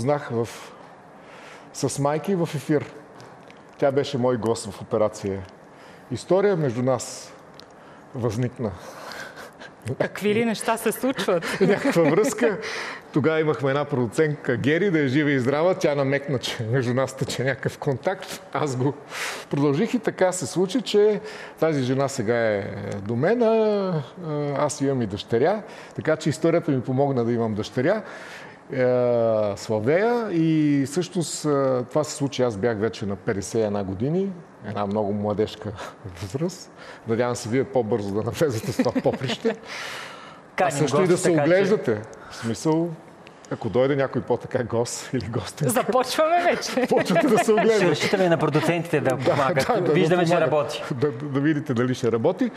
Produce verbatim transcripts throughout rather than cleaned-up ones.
Знах в... с майки в ефир. Тя беше мой гост в операция. История между нас възникна. Какви ли неща се случват? Някаква връзка. Тогава имахме една продуцентка Гери, да е жива и здрава. Тя намекна, че между нас тече някакъв контакт. Аз го продължих и така се случи, че тази жена сега е до мен, а аз имам и дъщеря. Така че историята ми помогна да имам дъщеря. Славея, и всъщност това се случи, аз бях вече на петдесет и една години, една много младежка възраст. Надявам се вие по-бързо да навлезете с това поприще. А също и да се оглеждате. В смисъл, ако дойде някой по-така гост или гостен. Започваме вече. Почвате да се оглеждате. Ще разчитаме на продуцентите да помагат. Да, да, Виждаме, да, че работи. Да, да, да видите дали ще работи.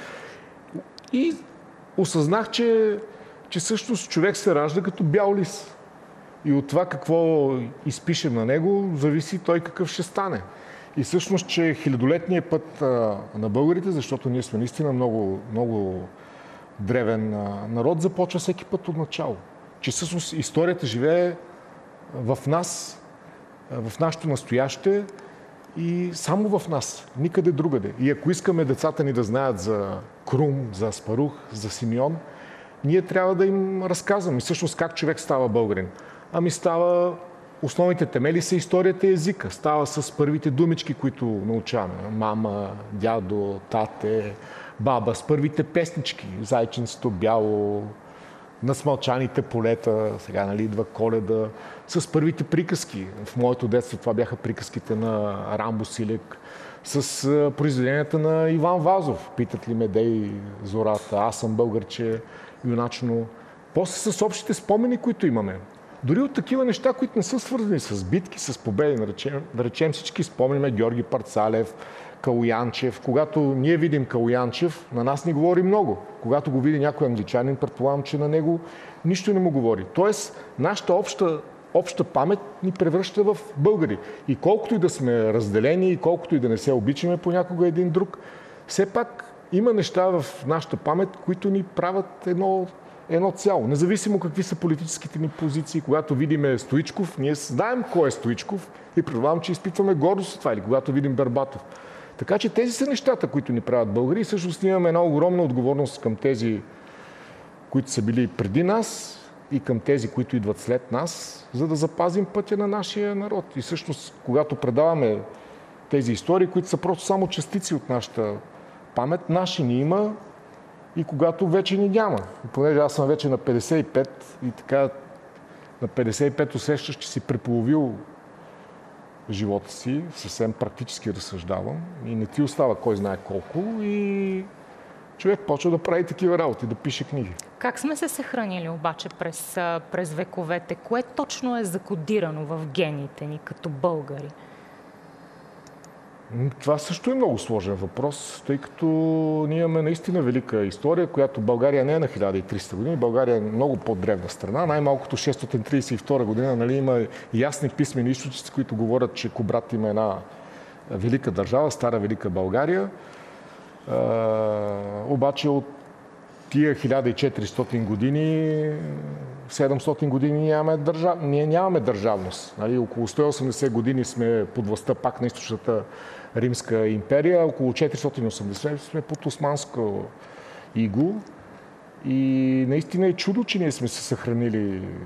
И осъзнах, че, че всъщност човек се ражда като бял лис. И от това какво изпишем на него, зависи той какъв ще стане. И всъщност, че хилядолетният път а, на българите, защото ние сме наистина много, много древен а, народ, започва всеки път от начало. Че всъщност историята живее в нас, в нашето настояще и само в нас, никъде другаде. И ако искаме децата ни да знаят за Крум, за Аспарух, за Симеон, ние трябва да им разказваме всъщност как човек става българин. Ами става, основните темели са историята и езика. Става с първите думички, които научаваме. Мама, дядо, тате, баба, с първите песнички. Зайченцето бяло, на смълчаните полета, сега нали идва Коледа, с първите приказки. В моето детство това бяха приказките на Рамбо Силек, с произведенията на Иван Вазов. Питат ли ме дей зората, аз съм българче, юначно. После с общите спомени, които имаме. Дори от такива неща, които не са свързани с битки, с победи, да речем, да речем всички спомняме Георги Парцалев, Калоянчев. Когато ние видим Калоянчев, на нас ни говори много. Когато го види някой англичанин, предполагам, че на него нищо не му говори. Тоест, нашата обща, обща памет ни превръща в българи. И колкото и да сме разделени, и колкото и да не се обичаме понякога един друг, все пак има неща в нашата памет, които ни правят едно едно цяло. Независимо какви са политическите ни позиции, когато видим Стоичков, ние знаем кой е Стоичков и предполагам, че изпитваме гордост от това, или когато видим Бербатов. Така че тези са нещата, които ни правят българи, и всъщност имаме една огромна отговорност към тези, които са били преди нас, и към тези, които идват след нас, за да запазим пътя на нашия народ. И всъщност, когато предаваме тези истории, които са просто само частици от нашата памет, наши ни има, и когато вече ни няма. И понеже аз съм вече на петдесет и пет и така на петдесет и пет усещаш, че си преполовил живота си, съвсем практически разсъждавам, и не ти остава кой знае колко, и човек почва да прави такива работи, да пише книги. Как сме се съхранили обаче през, през вековете? Кое точно е закодирано в гените ни като българи? Това също е много сложен въпрос, тъй като ние имаме наистина велика история, която България не е на хиляда и триста години. България е много по-древна страна. Най-малкото шестстотин тридесет и втора година, нали, има ясни писмени източници, които говорят, че Кубрат има една велика държава, стара велика България. А, обаче от тия хиляда и четиристотин години, седемстотин години нямаме, държав... ние нямаме държавност. Нали, около сто и осемдесет години сме под властта пак на източната Римска империя, около четиристотин и осемдесет сме под османско иго. И наистина е чудо, че ние сме се съхранили а,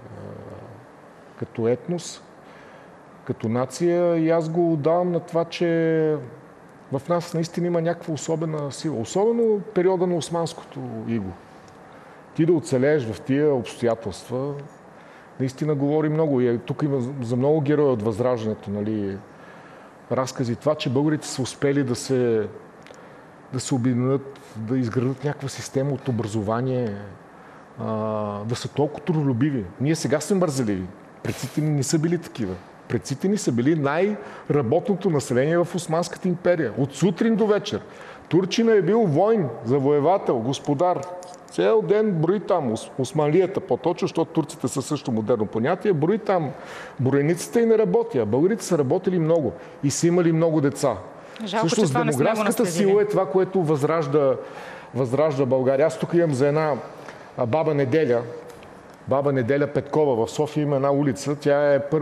като етнос, като нация. И аз го давам на това, че в нас наистина има някаква особена сила. Особено периода на османското иго. Ти да оцелееш в тия обстоятелства, наистина говори много. И тук има за много герои от Възраждането, нали, разкази. Това, че българите са успели да се, да се обединят, да изградат някаква система от образование, а, да са толкова трудолюбиви. Ние сега сме мързеливи. Предците ни не са били такива. Предците ни са били най-работното население в Османската империя. От сутрин до вечер. Турчина е бил войн, завоевател, господар. Цял ден брои там османлията по-точно, защото турците са също модерно понятие, брои там броеницата и не работи. А българите са работили много и са имали много деца. Жалко, всъщност демографската сила е това, което възражда, възражда България. Аз тук имам за една баба Неделя, баба Неделя Петкова в София, има една улица, тя е първа